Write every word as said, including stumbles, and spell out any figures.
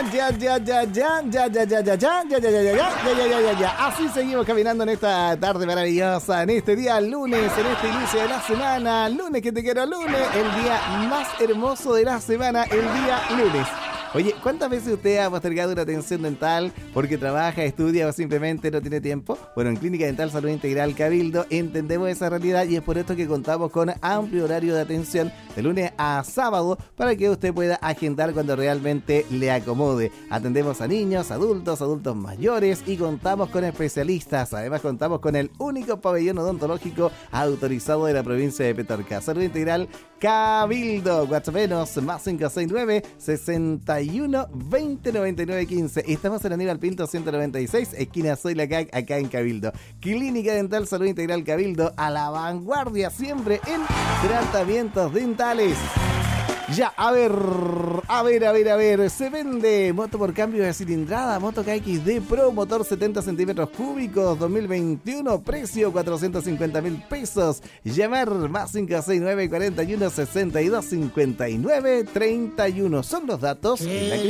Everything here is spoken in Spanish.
ya, ya, ya, ya, ya, ya, ya, ya, ya, ya, ya, ya, ya, ya, ya, ya, ya, ya. Así seguimos caminando en esta tarde maravillosa, en este día lunes, en este inicio de la semana, lunes que te quiero lunes, el día más hermoso de la semana, el día lunes. Oye, ¿cuántas veces usted ha postergado una atención dental porque trabaja, estudia o simplemente no tiene tiempo? Bueno, en Clínica Dental Salud Integral Cabildo entendemos esa realidad y es por esto que contamos con amplio horario de atención de lunes a sábado para que usted pueda agendar cuando realmente le acomode. Atendemos a niños, adultos, adultos mayores y contamos con especialistas. Además, contamos con el único pabellón odontológico autorizado de la provincia de Petorca. Salud Integral Cabildo. WhatsApp menos más cinco seis nueve, sesenta y uno, veinte, noventa y nueve, quince. Estamos en Aníbal Pinto ciento noventa y seis, esquina Soy la C A C, acá en Cabildo. Clínica Dental Salud Integral Cabildo, a la vanguardia siempre en tratamientos dentales. Ya, a ver, a ver, a ver, a ver, se vende moto por cambio de cilindrada, Moto K X D Pro, motor setenta centímetros cúbicos, dos mil veintiuno, precio cuatrocientos cincuenta mil pesos. Llamar más cinco seis nueve, cuarenta y uno, sesenta y dos, cincuenta y nueve, treinta y uno. Son los datos en la